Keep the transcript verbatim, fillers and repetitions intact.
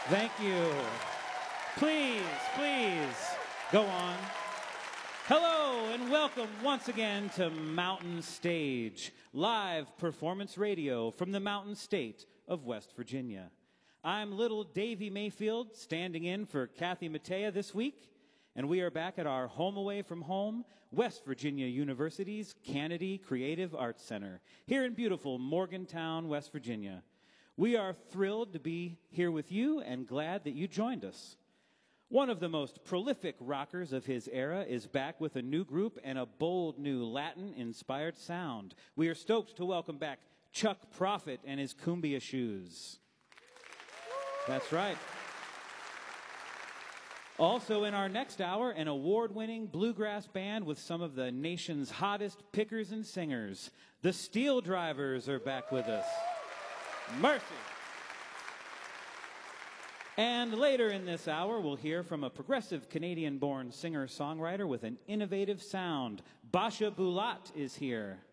Thank you. Please, please, go on. Hello and welcome once again to Mountain Stage, live performance radio from the Mountain State of West Virginia. I'm little Davy Mayfield, standing in for Kathy Mattea this week, and we are back at our home away from home, West Virginia University's Kennedy Creative Arts Center, here in beautiful Morgantown, West Virginia. We are thrilled to be here with you and glad that you joined us. One of the most prolific rockers of his era is back with a new group and a bold new Latin-inspired sound. We are stoked to welcome back Chuck Prophet and his Cumbia Shoes. That's right. Also in our next hour, an award-winning bluegrass band with some of the nation's hottest pickers and singers. The Steel Drivers are back with us. Mercy. And later in this hour, we'll hear from a progressive Canadian-born singer-songwriter with an innovative sound. Basha Bulat is here.